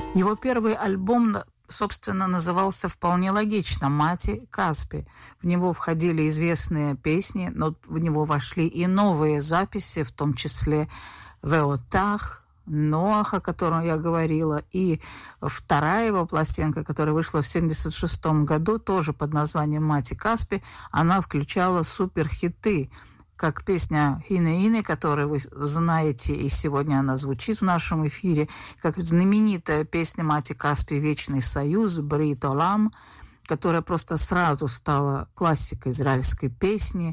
Его первый альбом, собственно, назывался вполне логично «Мати Каспи». В него входили известные песни, но в него вошли и новые записи, в том числе «Веотах», «Ноах», о котором я говорила, и вторая его пластинка, которая вышла в 1976 году, тоже под названием «Мати Каспи», она включала суперхиты, как песня «Хине-Ине», которую вы знаете, и сегодня она звучит в нашем эфире, как знаменитая песня Мати Каспи «Вечный союз», «Брит Олам», которая просто сразу стала классикой израильской песни.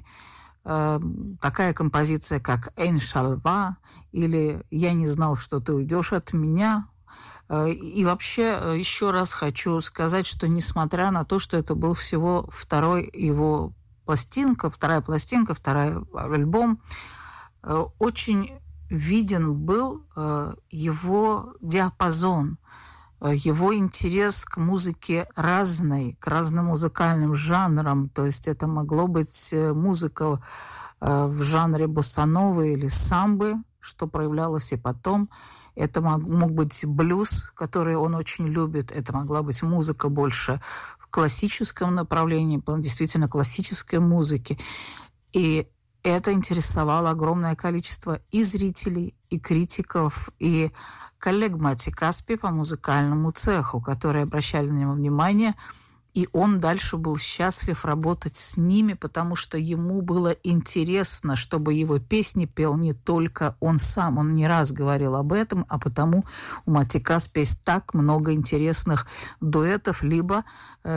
Такая композиция, как «Эйн Шалва» или «Я не знал, что ты уйдешь от меня». И вообще еще раз хочу сказать, что несмотря на то, что это был всего второй его второй альбом, очень виден был его диапазон, его интерес к музыке разной, к разным музыкальным жанрам. То есть это могло быть музыка в жанре боссановы или самбы, что проявлялось и потом. Это мог быть блюз, который он очень любит. Это могла быть музыка больше в классическом направлении, действительно классической музыки. И это интересовало огромное количество и зрителей, и критиков, и коллег Мати Каспи по музыкальному цеху, которые обращали на него внимание. И он дальше был счастлив работать с ними, потому что ему было интересно, чтобы его песни пел не только он сам. Он не раз говорил об этом, а потому у Мати Каспи есть так много интересных дуэтов, либо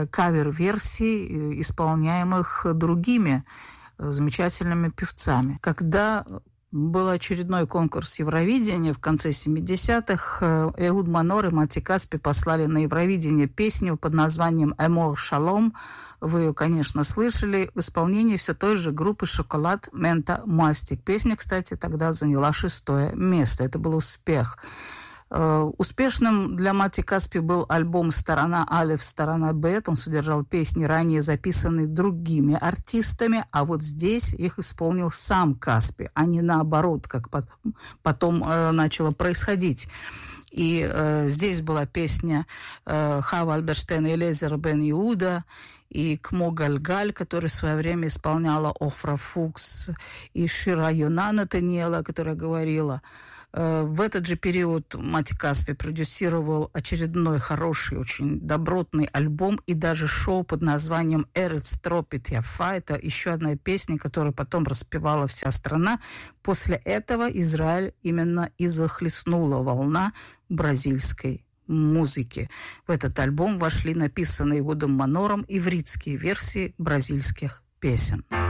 кавер-версий, исполняемых другими замечательными певцами. Когда был очередной конкурс Евровидения в конце 70-х. Эхуд Манор и Мати Каспи послали на Евровидение песню под названием «Эмор Шалом». Вы ее, конечно, слышали. В исполнении все той же группы «Шоколад Мента Мастик». Песня, кстати, тогда заняла 6-е место. Это был успех. Успешным для Мати Каспи был альбом «Сторона Алеф, сторона Бет». Он содержал песни, ранее записанные другими артистами, а вот здесь их исполнил сам Каспи, а не наоборот, как потом начало происходить. И здесь была песня Хава Альберштейн и Элиэзер бен Иуда, и Кмо Гальгаль, который в свое время исполняла Офра Фукс, и Шира Йона Натаниэла, которая говорила. В этот же период Мати Каспи продюсировал очередной хороший, очень добротный альбом и даже шоу под названием «Эрец Тропит Яфа». Это еще одна песня, которую потом распевала вся страна. После этого Израиль именно и захлестнула волна бразильской музыки. В этот альбом вошли написанные Эхудом Манором ивритские версии бразильских песен.